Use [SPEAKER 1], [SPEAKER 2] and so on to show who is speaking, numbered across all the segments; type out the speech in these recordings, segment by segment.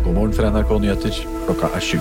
[SPEAKER 1] God morgen fra NRK Nyheter, klokka 7.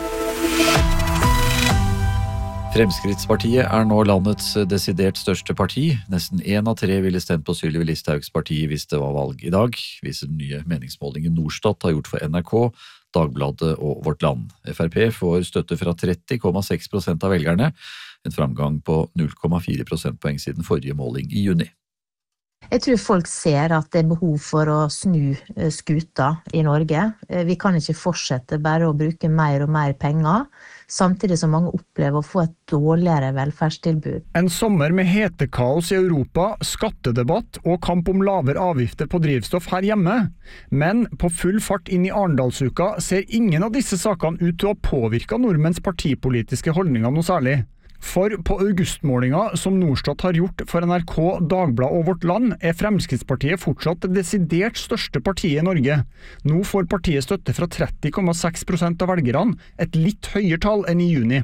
[SPEAKER 1] Fremskrittspartiet nå landets desidert største parti. Nesten 1 av 3 ville stemt på Sylvi Listhaugs parti hvis det var valg i dag, viser den nye meningsmålingen Norstat har gjort for NRK, Dagbladet og Vårt Land. FrP får støtte fra 30,6% av velgerne, en framgang på 0,4 prosentpoeng siden forrige måling i juni.
[SPEAKER 2] Jeg tror folk ser at det behov for å snu skuta i Norge. Vi kan ikke fortsette bare å bruke mer og mer penger, samtidig som mange opplever å få et dårligere velferdstilbud.
[SPEAKER 3] En sommer med hetekaos i Europa, skattedebatt og kamp om lavere avgifter på drivstoff her hjemme. Men på full fart inn i Arendalsuka ser ingen av disse sakene ut til å påvirke nordmenns partipolitiske holdninger noe særlig. For på augustmålinga som Norstat har gjort for NRK, Dagbladet og Vårt Land Fremskrittspartiet fortsatt det desidert største partiet i Norge. Nå får partiet støtte fra 30,6% av velgerne, et litt høyere tall enn i juni.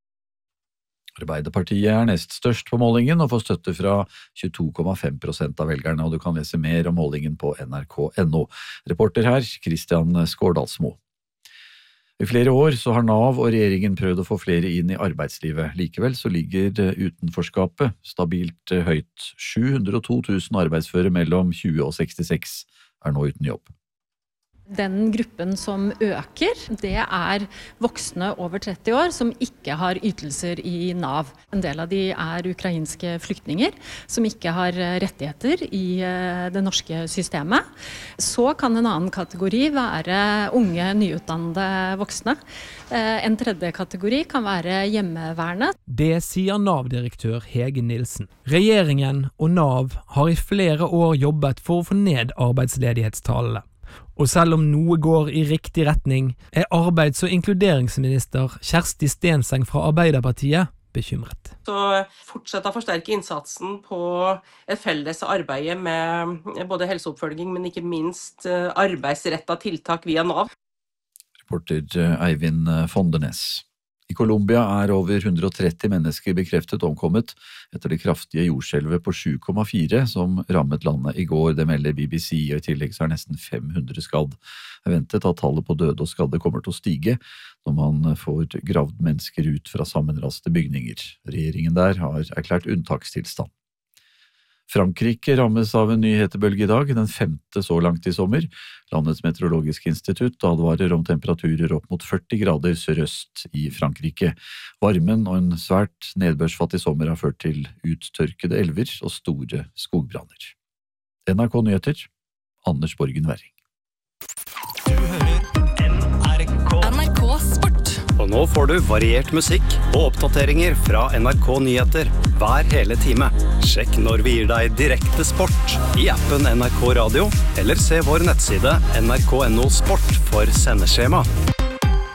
[SPEAKER 1] Arbeiderpartiet nest størst på målingen og får støtte fra 22,5% av velgerne, og du kan lese mer om målingen på nrk.no. Reporter her, Kristian Skårdalsmo. I flere år så har Nav og regjeringen prøvd å få flere inn i arbeidslivet. Likevel så ligger utenforskapet stabilt høyt. 702 000 arbeidsføre mellom 20 og 66 nå uten jobb.
[SPEAKER 4] Den gruppen som øker, det voksne over 30 år som ikke har ytelser i Nav. En del av de ukrainske flyktninger som ikke har rettigheter i det norske systemet. Så kan en annen kategori være unge, nyutdannede voksne. En tredje kategori kan være hjemmeværende.
[SPEAKER 5] Det sier Nav-direktør Hege Nilsen. Regjeringen og Nav har i flere år jobbet for å få ned arbeidsledighetstallene. Og selv om noe går i riktig retning, arbeids- og inkluderingsminister Kjersti Stenseng fra Arbeiderpartiet bekymret.
[SPEAKER 6] Så fortsette å forsterke innsatsen på et felles arbeid med både helseoppfølging, men ikke minst arbeidsrettet tiltak via Nav.
[SPEAKER 1] Reporter Eivind Fondenes. I Colombia over 130 mennesker bekreftet omkommet etter det kraftige jordskjelvet på 7,4 som rammet landet i går, det melder BBC, og i tillegg så nesten 500 skadd. Jeg ventet at tallet på døde og skadde kommer til å stige når man får gravd mennesker ut fra sammenraste bygninger. Regjeringen der har erklært unntakstilstand. Frankrike rammes av en ny hetebølge i dag, den 5. så langt i sommer. Landets meteorologiske institutt advarer om temperaturer opp mot 40 grader sørøst i Frankrike. Varmen og en svært nedbørsfattig sommer har ført til uttørkede elver og store skogbranner. NRK Nyheter, Anders Borgen Werring.
[SPEAKER 7] Du hører NRK Sport. Og nå får du variert musikk og oppdateringer fra NRK Nyheter hver hele time. Sjekk når vi gir deg direkte sport i appen NRK Radio, eller se vår nettside nrk.no sport for sendeskjema.